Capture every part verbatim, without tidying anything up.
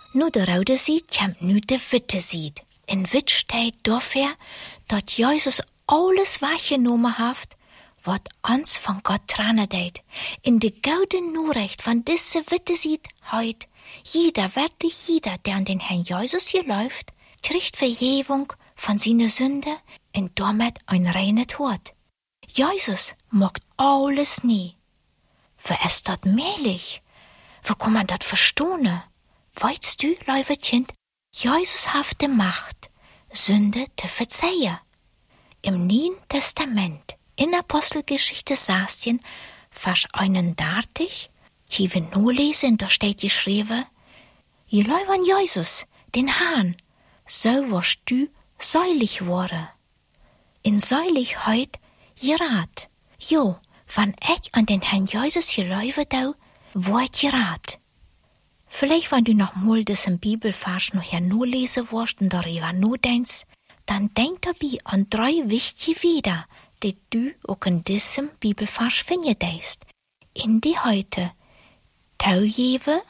Nu de rode ziet, komt nu de witte ziet. En wit steht dafür, dat Jesus alles weggenomen heeft, wat ons van Gott trennen deed. In de gouden Nachricht van diese witte ziet heut, jeder, wirklich jeder, der an den Herrn Jesus geläuft, kriegt Vergebung von seine Sünde und damit ein reines Hort. Jesus macht alles nie. Wie ist das möglich? Wie kann man das verstehen? Weißt du, liebe Kind, Jesus hat die Macht, Sünde zu verzeihen. Im Neuen Testament, in Apostelgeschichte sechzehn, Vers einunddreißig, die wir nur lesen, da steht geschrieben, je Leute an Jesus, den Herrn, so wirst du seilig worden. In Seiligkeit gerat. Jo, wenn ich an den Herrn Jesus geläufe da, wird gerat. Vielleicht, wenn du noch mal diesen Bibelvers noch hier nur lesen wirst und darüber nur denkst, dann denk dabei an drei wichtige Wörter, die du auch in diesem Bibelvers findest. In die heute Taujewe,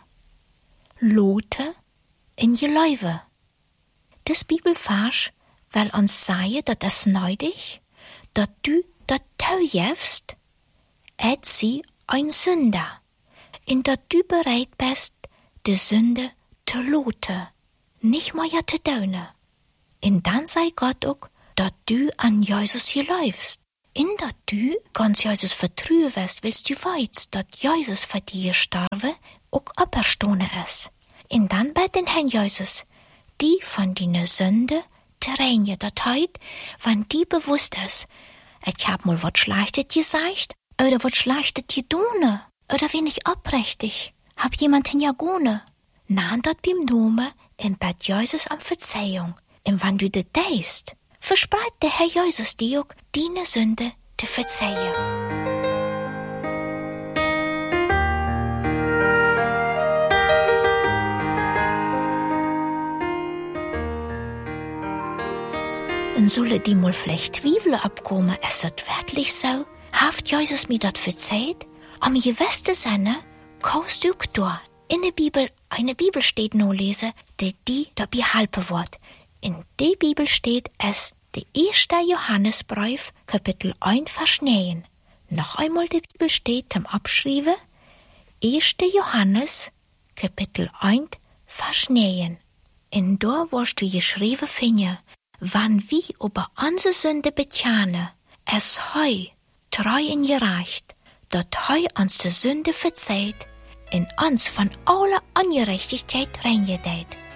Lote in Geläufe. Das Bibelvers will uns sagen, dass es nötig, dass du das taujewst, et sie ein Sünder, in dass du bereit bist, die Sünde zu loten, nicht mehr ja zu tun. Und dann sei Gott auch, dass du an Jesus geläufst. In dass du ganz Jesus vertrauen wirst, willst du weißt, dass Jesus für dich gestorben auch auferstanden ist. Und dann bei den Herrn Jesus, die von deiner Sünde zu reinigen, das heißt, wenn die bewusst ist, ich hab mal was Schlechtes gesagt, oder was Schlechtes getan, oder wenig abrechtig, hab jemanden ja gone. Nahm dat beim Namen und bat Jesus um Verzeihung. Und wenn du das denkst, verspreit der Herr Jesus dir auch, deine Sünde zu verzeihen. Und solle die mal vielleicht Zweifel abkommen, ist das wirklich so? Haft Jesus mir das verzeiht? Am gewissen Sinne kannst du da in der Bibel eine Bibel steht noch lesen, die die dabei helfen wird. In der Bibel steht es, der erste Johannesbrief, Kapitel eins, Vers neun. Noch einmal die Bibel steht zum Abschreiben, erste Johannes, Kapitel eins, Vers neun. Und da wirst du geschrieben finden, wann wir über unsere Sünde bekennen, es heu, treu und gerecht, dat heu uns die Sünde verzeiht, in uns von aller Ungerechtigkeit reingeht.